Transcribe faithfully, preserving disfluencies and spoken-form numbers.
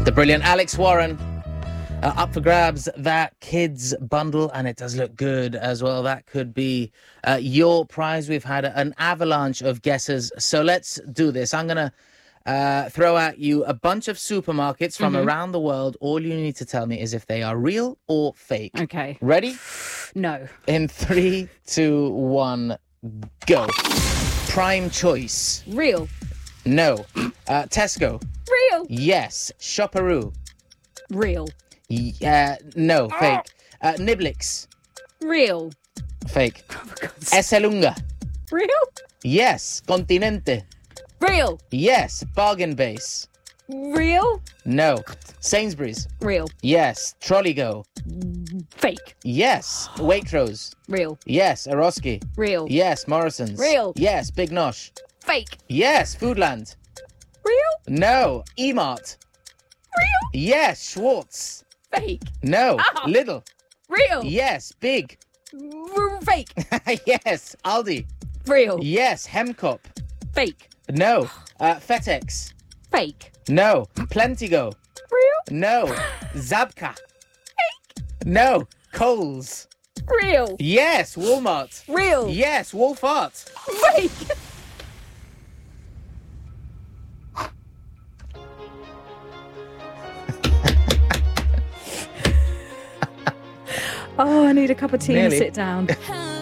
The brilliant Alex Warren. Uh, up for grabs, that kids bundle, and it does look good as well. That could be uh, your prize. We've had an avalanche of guesses, so let's do this. I'm going to uh, throw at you a bunch of supermarkets from mm-hmm. around the world. All you need to tell me is if they are real or fake. Okay. Ready? No. In three, two, one, go. Prime Choice. Real. No. Uh, Tesco. Real. Yes. Shopperoo. Real. Uh, no, fake. Uh, Niblix. Real. Fake. Oh, for God's Esselunga. Real. Yes. Continente. Real. Yes. Bargain Base. Real. No. Sainsbury's. Real. Yes. Trolligo. Fake. Yes. Waitrose. Real. Yes. Eroski. Real. Yes. Morrison's. Real. Yes. Big Nosh. Fake. Yes. Foodland. Real. No. Emart. Real. Yes. Schwartz. Fake. No. Ah. Little. Real. Yes. Big. R- fake. Yes. Aldi. Real. Yes. Hemkop. Fake. No. Uh, FedEx. Fake. No. Plentigo. Real. No. Zabka. Fake. No. Coles. Real. Yes. Walmart. Real. Yes. Wolfart. Fake. Oh, I need a cup of tea Nearly. and sit down.